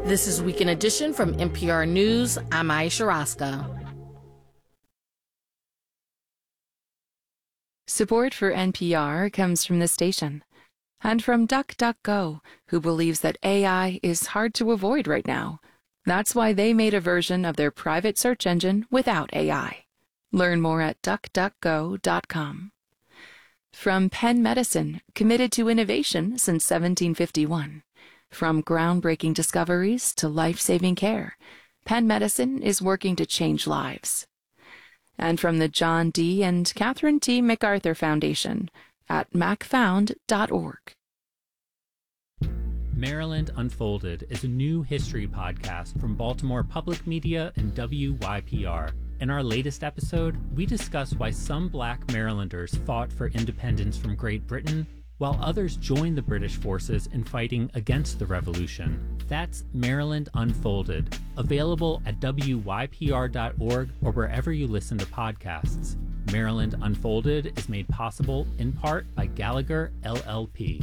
This is Weekend Edition from NPR News. I'm Aisha Roscoe. Support for NPR comes from the station and from DuckDuckGo, who believes that AI is hard to avoid right now. That's why they made a version of their private search engine without AI. Learn more at duckduckgo.com. From Penn Medicine, committed to innovation since 1751. From groundbreaking discoveries to life-saving care, Penn Medicine is working to change lives. And from the John D. and Catherine T. MacArthur Foundation at macfound.org. Maryland Unfolded is a new history podcast from Baltimore Public Media and WYPR. In our latest episode, we discuss why some Black Marylanders fought for independence from Great Britain, while others joined the British forces in fighting against the Revolution. That's Maryland Unfolded, available at WYPR.org or wherever you listen to podcasts. Maryland Unfolded is made possible in part by Gallagher, LLP.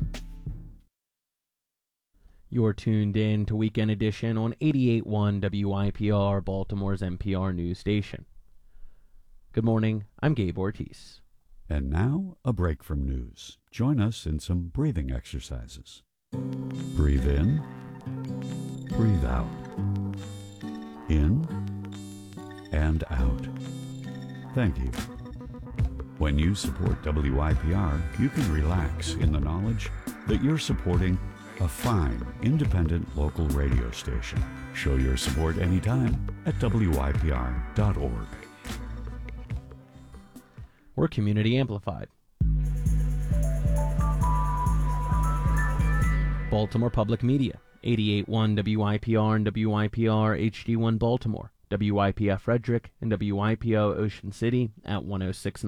You're tuned in to Weekend Edition on 88.1 WYPR, Baltimore's NPR news station. Good morning, I'm Gabe Ortiz. And now, a break from news. Join us in some breathing exercises. Breathe in, breathe out. In and out. Thank you. When you support WYPR, you can relax in the knowledge that you're supporting a fine, independent local radio station. Show your support anytime at WYPR.org. We're community amplified. Baltimore Public Media, 88.1 WYPR and WYPR HD1 Baltimore, WYPF Frederick, and WYPO Ocean City at 106.9